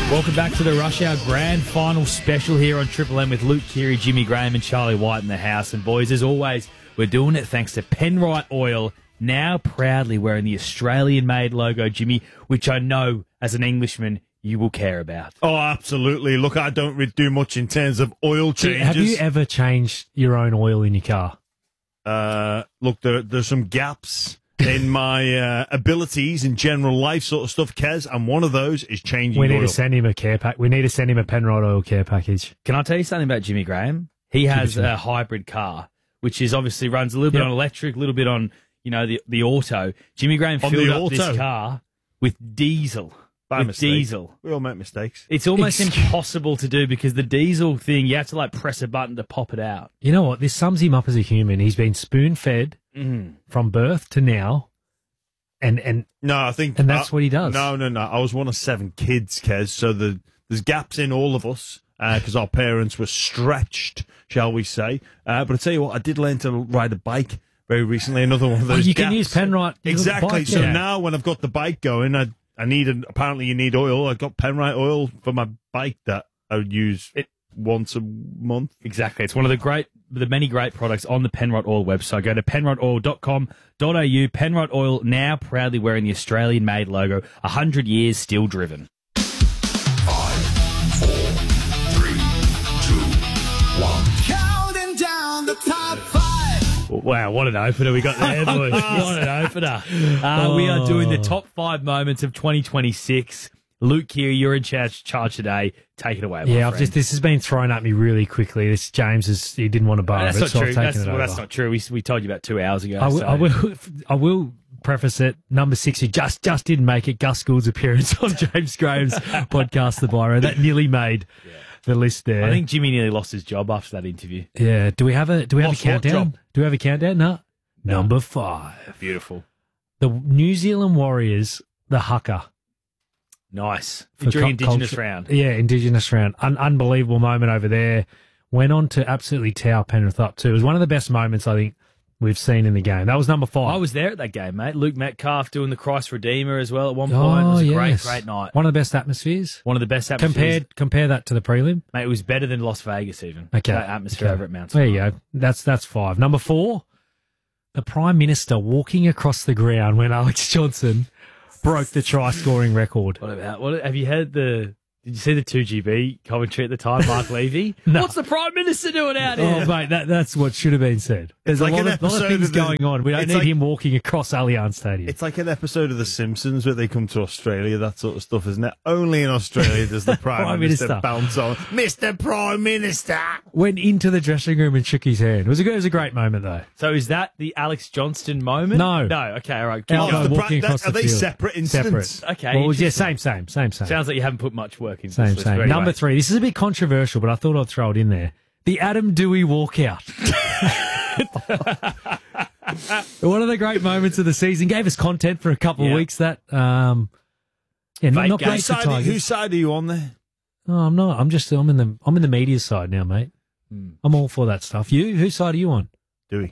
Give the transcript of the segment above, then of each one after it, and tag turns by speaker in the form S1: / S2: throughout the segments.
S1: Welcome back to the Rush Hour Grand Final special here on Triple M with Luke Keary, Jimmy Graham and Charlie White in the house. And boys, as always, we're doing it thanks to Penrite Oil, now proudly wearing the Australian-made logo, Jimmy, which I know, as an Englishman, you will care about.
S2: Oh, absolutely. Look, I don't really do much in terms of oil changes.
S3: Have you ever changed your own oil in your car?
S2: Look, there's some gaps in my abilities in general life sort of stuff, Kez, and one of those is changing
S3: We need
S2: oil.
S3: to send him a care pack. We need to send him a Penrite Oil care package.
S1: Can I tell you something about Jimmy Graham? He has a hybrid car, which is obviously runs a little bit on electric, a little bit on, you know, the auto. Jimmy Graham filled up this car with diesel.
S2: By mistake.
S1: Diesel.
S2: We all make mistakes.
S1: It's almost impossible to do because the diesel thing, you have to like press a button to pop it out.
S3: You know what? This sums him up as a human. He's been spoon-fed from birth to now. And
S2: No, I think...
S3: And that's what he does.
S2: No. I was one of 7 kids, Kez, so there's gaps in all of us because our parents were stretched, shall we say. But I tell you what, I did learn to ride a bike very recently, another one of those
S3: you
S2: gaps.
S3: can use Penrite.
S2: Exactly.
S3: Bike,
S2: So
S3: yeah.
S2: now when I've got the bike going, apparently you need oil. I got Penrite oil for my bike that I use once a month.
S1: Exactly. It's one of the many great products on the Penrite Oil website. Go to penriteoil.com.au. Penrite Oil now proudly wearing the Australian-made logo. 100 years still driven.
S4: 5, 4, 3, 2, 1. Counting down the top 5.
S1: Wow, what an opener we got there, boys. What an opener. We are doing the top 5 moments of 2026. Luke Keary, you're in charge today. Take it away, my
S3: Yeah,
S1: friend.
S3: this has been thrown at me really quickly. This James he didn't want to borrow
S1: That's
S3: it,
S1: not
S3: so
S1: true.
S3: I've taken it over.
S1: That's not true. We told you about 2 hours ago.
S3: I will preface it. Number 6, who just didn't make it. Gus Gould's appearance on James Graham's podcast, The Biro. That nearly made the list there.
S1: I think Jimmy nearly lost his job after that interview.
S3: Yeah. Do we have a
S2: Lost what
S3: countdown?
S2: job?
S3: Do we have a countdown? No. Number 5.
S1: Beautiful.
S3: The New Zealand Warriors, the Haka.
S1: Nice.
S3: For
S1: During Indigenous
S3: culture.
S1: round.
S3: Yeah, Indigenous round. Unbelievable moment over there. Went on to absolutely tower Penrith up too. It was one of the best moments I think we've seen in the game. That was number 5.
S1: I was there at that game, mate. Luke Metcalf doing the Christ Redeemer as well at one point. It was a great night.
S3: One of the best atmospheres.
S1: One of the best atmospheres.
S3: Compare that to the prelim.
S1: Mate, it was better than Las Vegas even.
S3: Okay.
S1: That atmosphere over at Mount
S3: There
S1: Smart.
S3: you go. That's 5. Number 4, the Prime Minister walking across the ground when Alex Johnson broke the try-scoring record.
S1: Have you heard did you see the 2GB commentary at the time, Mark Levy?
S3: No.
S1: What's the Prime Minister doing out here?
S3: Oh, mate, that's what should have been said. There's
S2: like
S3: a
S2: an
S3: lot of
S2: episode
S3: things
S2: of the-
S3: going on. We don't
S2: it's
S3: need
S2: like-
S3: him walking across Allianz Stadium.
S2: It's like an episode of The Simpsons where they come to Australia, that sort of stuff, isn't it? Only in Australia does the Prime Minister
S3: Minister.
S2: bounce on. Mr. Prime Minister!
S3: Went into the dressing room and shook his hand. It was a great moment, though.
S1: So is that the Alex Johnston moment?
S3: No.
S1: No, okay, all right. Keep
S3: Elbow
S1: going.
S2: the
S3: walking across
S2: are
S3: the
S2: they
S3: field.
S2: separate incidents?
S3: Separate.
S1: Okay,
S3: Well, yeah,
S1: interesting.
S3: same.
S1: Sounds like you haven't put much work into
S3: Same.
S1: this list. But anyway.
S3: Number 3. This is a bit controversial, but I thought I'd throw it in there. The Adam Dewey walkout. One of the great moments of the season. Gave us content for a couple of
S1: Yeah.
S3: weeks. That not
S1: game.
S3: great for Tigers.
S2: Whose side are you on there?
S3: No, I'm not. I'm in the media side now, mate. I'm all for that stuff. You? Whose side are you on?
S2: Dewey.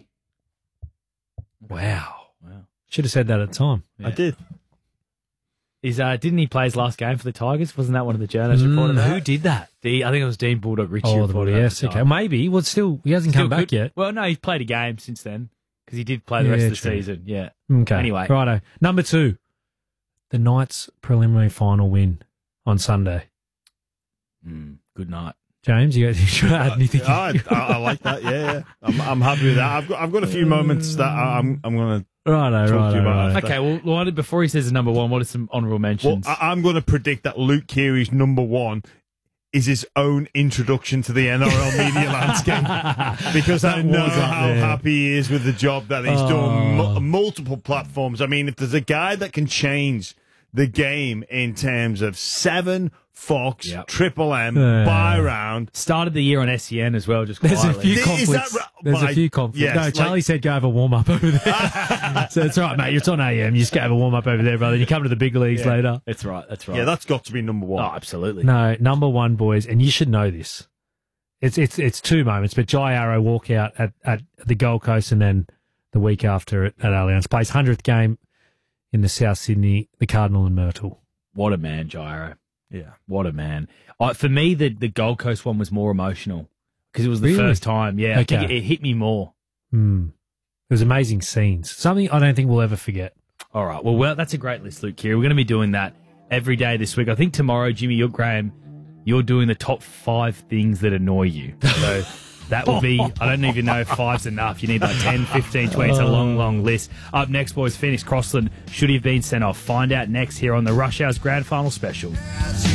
S3: Wow. Should have said that at the time.
S2: I did.
S1: Didn't he play his last game for the Tigers? Wasn't that one of the journalists reported that?
S3: Who did that?
S1: I think it was Dean Bulldog Ritchie.
S3: Oh,
S1: reported that
S3: yes.
S1: at the
S3: Okay.
S1: time.
S3: Maybe. Well, still, he hasn't come back yet.
S1: Well, no, he's played a game since then because he did play the rest of the
S3: true.
S1: season. Yeah.
S3: Okay.
S1: Anyway.
S3: Righto. Number 2. The Knights preliminary final win on Sunday.
S1: Good night.
S3: James, you should add anything?
S2: I like that. Yeah. I'm happy with that. I've got a few moments that I'm going to
S3: Righto.
S2: talk to you about after.
S1: Okay, well, before he says the number 1, what are some honourable
S2: Well,
S1: mentions?
S2: I'm going to predict that Luke Keary's number 1 is his own introduction to the NRL media landscape because I know
S3: was up
S2: how
S3: there.
S2: happy he is with the job that he's done multiple platforms. I mean, if there's a guy that can change the game in terms of 7, Fox, Triple M, buy round.
S1: Started the year on SEN as well, just
S3: There's a
S1: quietly.
S3: few conflicts. There's a few conflicts.
S2: Yes,
S3: no, Charlie said go have a warm up over there. So it's all right, mate. It's on AM. You just go have a warm up over there, brother. You come to the big leagues later.
S1: That's right.
S2: Yeah, that's got to be number 1.
S1: Oh, absolutely.
S3: No, number 1, boys, and you should know this. It's 2 moments, but Jai Arrow walk out at the Gold Coast and then the week after at Allianz. Plays 100th game in the South Sydney, the Cardinal and Myrtle.
S1: What a man, Gyro.
S2: Yeah.
S1: What a man. For me, the Gold Coast one was more emotional because it was the
S3: Really?
S1: first time. Yeah, I think
S3: Okay.
S1: it hit me more.
S3: It was amazing scenes. Something I don't think we'll ever forget.
S1: All right. Well, that's a great list, Luke Keary. We're going to be doing that every day this week. I think tomorrow, Jimmy, Graham, you're doing the top 5 things that annoy you. So that will be, I don't even know if 5's enough. You need like 10, 15, 20. It's a long, long list. Up next, boys, Phoenix Crossland should he have been sent off. Find out next here on the Rush Hour's Grand Final Special.